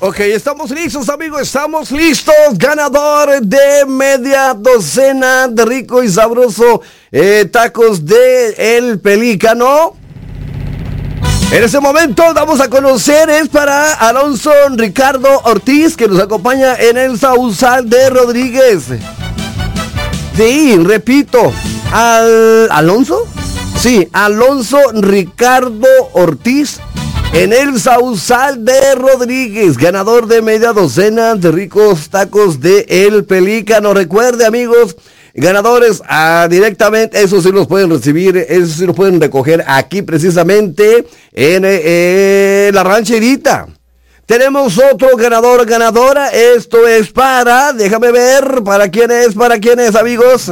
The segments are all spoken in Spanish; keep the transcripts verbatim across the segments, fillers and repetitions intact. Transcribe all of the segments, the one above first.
Ok, estamos listos, amigos, estamos listos. Ganador de media docena de rico y sabroso eh, tacos de El Pelícano. En este momento vamos a conocer, es para Alonso Ricardo Ortiz, que nos acompaña en el Sausal de Rodríguez. Sí, repito, al Alonso, sí, Alonso Ricardo Ortiz, en el Sausal de Rodríguez, ganador de media docena de ricos tacos de El Pelícano. Recuerde, amigos, ganadores ah, directamente, esos sí los pueden recibir, esos sí los pueden recoger aquí precisamente en eh, la rancherita. Tenemos otro ganador, ganadora, esto es para, déjame ver, ¿para quién es? ¿Para quién es, amigos?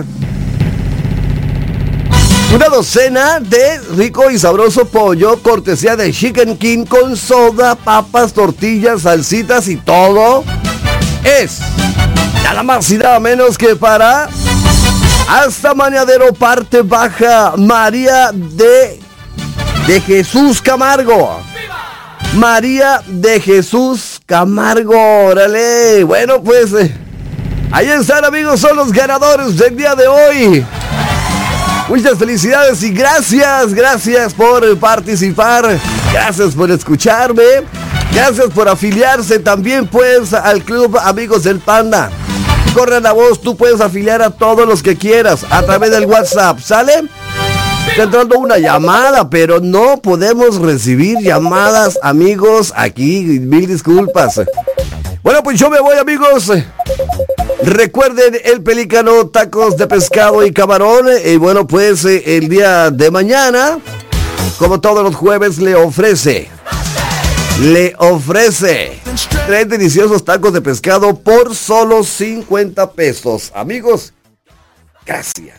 Una docena de rico y sabroso pollo, cortesía de Chicken King, con soda, papas, tortillas, salsitas y todo. Es nada más y nada menos que para Hasta Mañadero, parte baja, María de, de Jesús Camargo. María de Jesús Camargo, órale. Bueno, pues eh, ahí están, amigos, son los ganadores del día de hoy. Muchas felicidades y gracias, gracias por participar, gracias por escucharme, gracias por afiliarse también pues al Club Amigos del Panda. Corre la voz, tú puedes afiliar a todos los que quieras a través del WhatsApp, ¿sale? Está entrando una llamada, pero no podemos recibir llamadas, amigos, aquí, mil disculpas. Bueno, pues yo me voy, amigos. Recuerden, El Pelícano, tacos de pescado y camarón. Y bueno, pues eh, el día de mañana, como todos los jueves, le ofrece, le ofrece tres deliciosos tacos de pescado por solo cincuenta pesos. Amigos, gracias.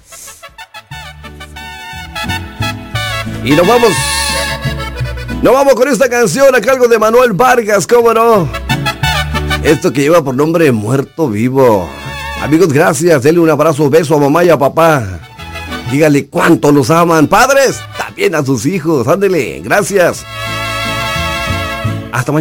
Y nos vamos, nos vamos con esta canción a cargo de Manuel Vargas, ¿cómo no? Esto que lleva por nombre Muerto Vivo. Amigos, gracias. Denle un abrazo, beso a mamá y a papá. Dígale cuánto los aman. Padres, también a sus hijos. Ándele, gracias. Hasta mañana.